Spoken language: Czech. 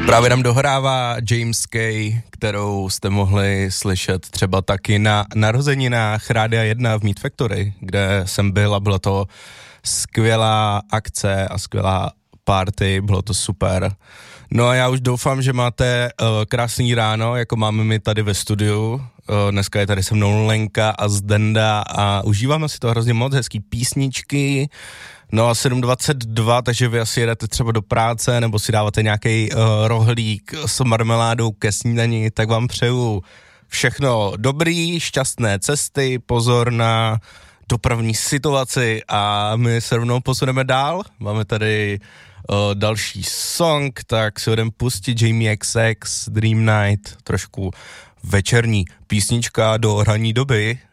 Právě nám dohrává James Kay, kterou jste mohli slyšet třeba taky na narozeninách Rádia 1 v Meat Factory, kde jsem byl a byla to skvělá akce a skvělá party, bylo to super. No a já už doufám, že máte krásný ráno, jako máme my tady ve studiu. Dneska je tady se mnou Lenka a Zdenda a užíváme si to hrozně moc, hezký písničky. No a 7:22, takže vy asi jedete třeba do práce nebo si dáváte nějaký rohlík s marmeládou ke snídani, tak vám přeju všechno dobrý, šťastné cesty, pozor na dopravní situaci a my se rovnou posuneme dál. Máme tady další song, tak si jdem pustit Jamie XX, Dream Night, trošku večerní písnička do ranní doby.